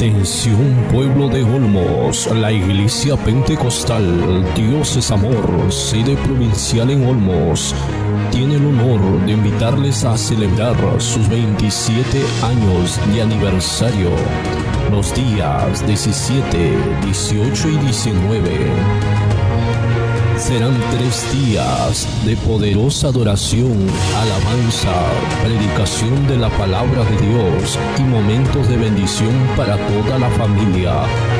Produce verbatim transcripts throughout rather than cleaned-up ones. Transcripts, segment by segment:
Atención, pueblo de Olmos, la Iglesia Pentecostal Dios es Amor, sede provincial en Olmos, tiene el honor de invitarles a celebrar sus veintisiete años de aniversario, los días diecisiete, dieciocho y diecinueve. Serán tres días de poderosa adoración, alabanza, predicación de la palabra de Dios y momentos de bendición para toda la familia.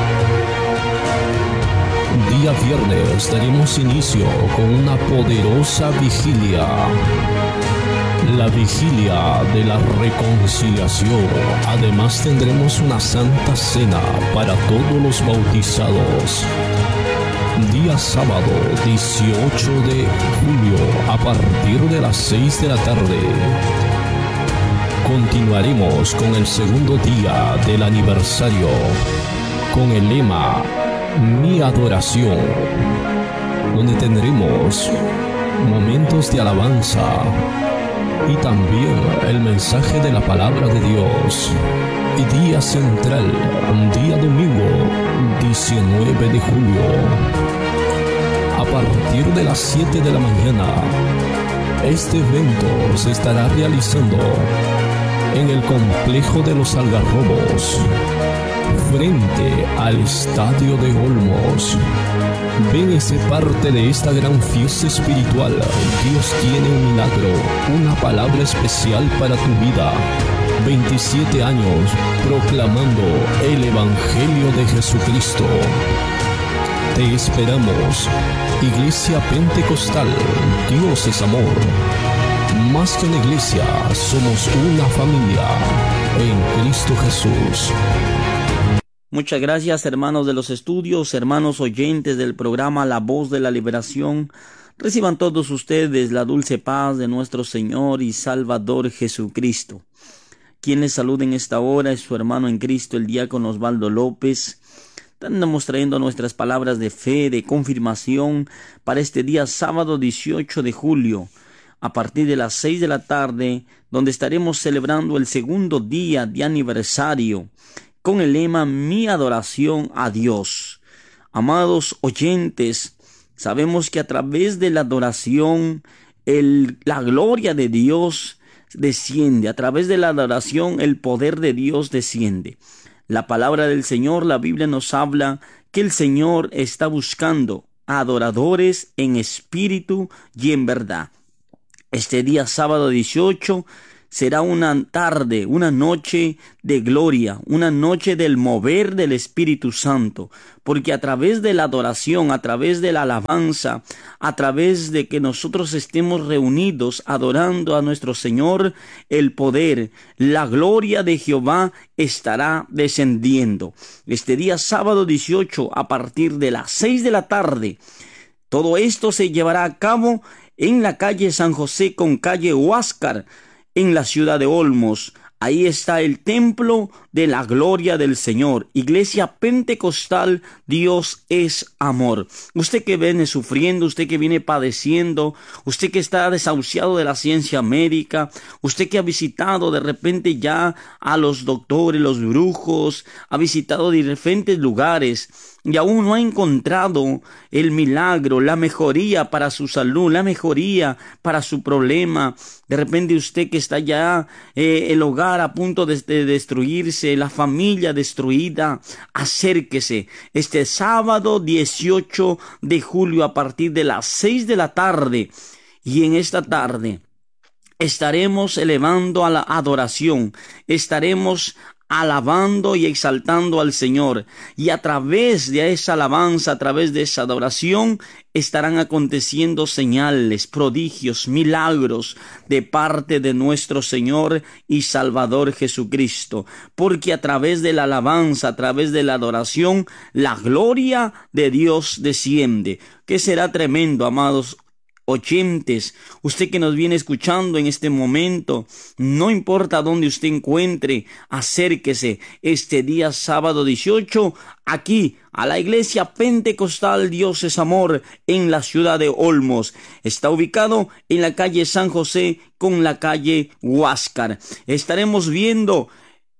Día viernes daremos inicio con una poderosa vigilia. La vigilia de la reconciliación. Además tendremos una santa cena para todos los bautizados. Día sábado dieciocho de julio a partir de las seis de la tarde. Continuaremos con el segundo día del aniversario con el lema Mi Adoración, donde tendremos momentos de alabanza y también el mensaje de la palabra de Dios. Y día central, día domingo diecinueve de julio, a partir de las siete de la mañana. Este evento se estará realizando en el complejo de los Algarrobos, frente al estadio de Olmos. Ven y sé parte de esta gran fiesta espiritual. Dios tiene un milagro, una palabra especial para tu vida. veintisiete años proclamando el Evangelio de Jesucristo. Te esperamos. Iglesia Pentecostal, Dios es Amor. Más que una iglesia, somos una familia en Cristo Jesús. Muchas gracias, hermanos de los estudios, hermanos oyentes del programa La Voz de la Liberación. Reciban todos ustedes la dulce paz de nuestro Señor y Salvador Jesucristo. Quien les saluda en esta hora es su hermano en Cristo, el diácono Osvaldo López. Estamos trayendo nuestras palabras de fe, de confirmación para este día sábado dieciocho de julio, a partir de las seis de la tarde, donde estaremos celebrando el segundo día de aniversario con el lema Mi Adoración a Dios. Amados oyentes, sabemos que a través de la adoración, el, la gloria de Dios desciende. A través de la adoración, el poder de Dios desciende. La palabra del Señor, la Biblia nos habla que el Señor está buscando adoradores en espíritu y en verdad. Este día sábado dieciocho será una tarde, una noche de gloria, una noche del mover del Espíritu Santo, porque a través de la adoración, a través de la alabanza, a través de que nosotros estemos reunidos adorando a nuestro Señor, el poder, la gloria de Jehová estará descendiendo. Este día sábado dieciocho, a partir de las seis de la tarde, todo esto se llevará a cabo en la calle San José con calle Huáscar, en la ciudad de Olmos. Ahí está el templo de la gloria del Señor. Iglesia Pentecostal, Dios es Amor. Usted que viene sufriendo, usted que viene padeciendo, usted que está desahuciado de la ciencia médica, usted que ha visitado de repente ya a los doctores, los brujos, ha visitado diferentes lugares y aún no ha encontrado el milagro, la mejoría para su salud, la mejoría para su problema. De repente usted que está ya eh, el hogar a punto de, de destruirse, la familia destruida, acérquese este sábado dieciocho de julio a partir de las seis de la tarde. Y en esta tarde estaremos elevando a la adoración, estaremos alabando y exaltando al Señor, y a través de esa alabanza, a través de esa adoración, estarán aconteciendo señales, prodigios, milagros de parte de nuestro Señor y Salvador Jesucristo, porque a través de la alabanza, a través de la adoración, la gloria de Dios desciende. Que será tremendo, amados oyentes, usted que nos viene escuchando en este momento, no importa dónde usted encuentre, acérquese este día sábado dieciocho aquí a la Iglesia Pentecostal Dios es Amor en la ciudad de Olmos. Está ubicado en la calle San José con la calle Huáscar. Estaremos viendo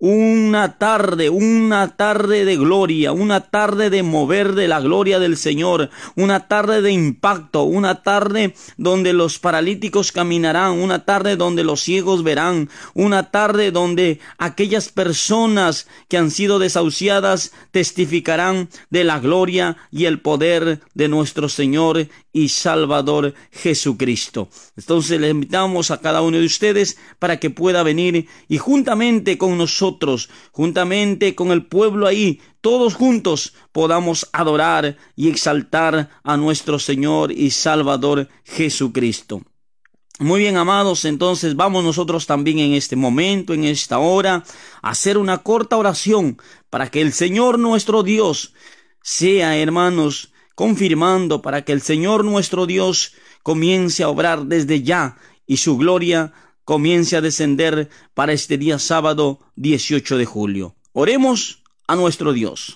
una tarde, una tarde de gloria, una tarde de mover de la gloria del Señor, una tarde de impacto, una tarde donde los paralíticos caminarán, una tarde donde los ciegos verán, una tarde donde aquellas personas que han sido desahuciadas testificarán de la gloria y el poder de nuestro Señor y Salvador Jesucristo. Entonces les invitamos a cada uno de ustedes para que pueda venir y juntamente con nosotros, juntamente con el pueblo ahí, todos juntos podamos adorar y exaltar a nuestro Señor y Salvador Jesucristo. Muy bien, amados, entonces vamos nosotros también en este momento, en esta hora, a hacer una corta oración para que el Señor nuestro Dios sea, hermanos, confirmando, para que el Señor nuestro Dios comience a obrar desde ya y su gloria comience a descender para este día sábado dieciocho de julio. Oremos a nuestro Dios.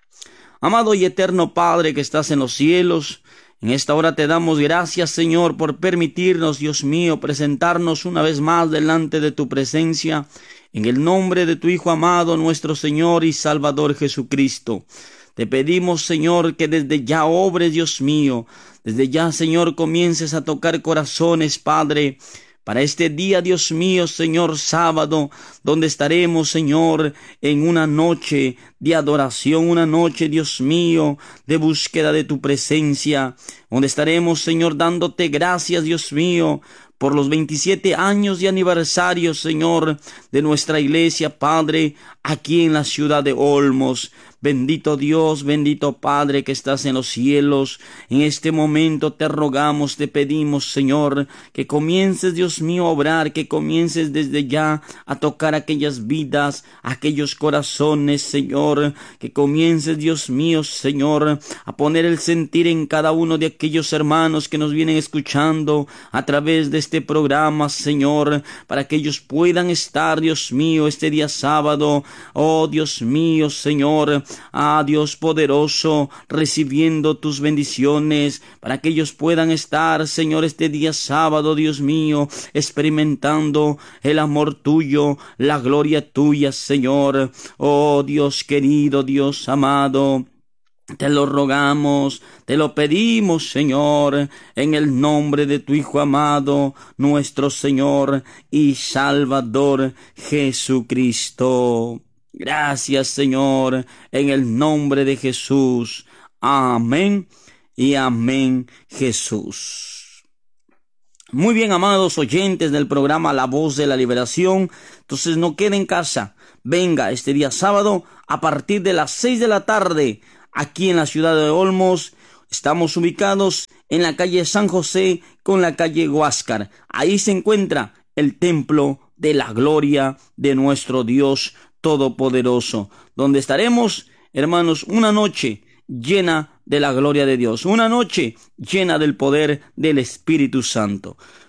Amado y eterno Padre que estás en los cielos, en esta hora te damos gracias, Señor, por permitirnos, Dios mío, presentarnos una vez más delante de tu presencia, en el nombre de tu Hijo amado, nuestro Señor y Salvador Jesucristo. Te pedimos, Señor, que desde ya obres, Dios mío, desde ya, Señor, comiences a tocar corazones, Padre, para este día, Dios mío, Señor, sábado, donde estaremos, Señor, en una noche de adoración, una noche, Dios mío, de búsqueda de tu presencia, donde estaremos, Señor, dándote gracias, Dios mío, por los veintisiete años de aniversario, Señor, de nuestra iglesia, Padre, aquí en la ciudad de Olmos. Bendito Dios, bendito Padre que estás en los cielos. En este momento te rogamos, te pedimos, Señor, que comiences, Dios mío, a obrar, que comiences desde ya a tocar aquellas vidas, aquellos corazones, Señor, que comiences, Dios mío, Señor, a poner el sentir en cada uno de aquellos hermanos que nos vienen escuchando a través de este programa, Señor, para que ellos puedan estar, Dios mío, este día sábado, oh Dios mío, Señor, ah Dios poderoso, recibiendo tus bendiciones, para que ellos puedan estar, Señor, este día sábado, Dios mío, experimentando el amor tuyo, la gloria tuya, Señor. Oh Dios querido, Dios amado, te lo rogamos, te lo pedimos, Señor, en el nombre de tu Hijo amado, nuestro Señor y Salvador Jesucristo. Gracias, Señor, en el nombre de Jesús. Amén y amén, Jesús. Muy bien, amados oyentes del programa La Voz de la Liberación. Entonces no quede en casa. Venga este día sábado a partir de las seis de la tarde. Aquí en la ciudad de Olmos, estamos ubicados en la calle San José con la calle Huáscar. Ahí se encuentra el templo de la gloria de nuestro Dios Todopoderoso, donde estaremos, hermanos, una noche llena de la gloria de Dios, una noche llena del poder del Espíritu Santo.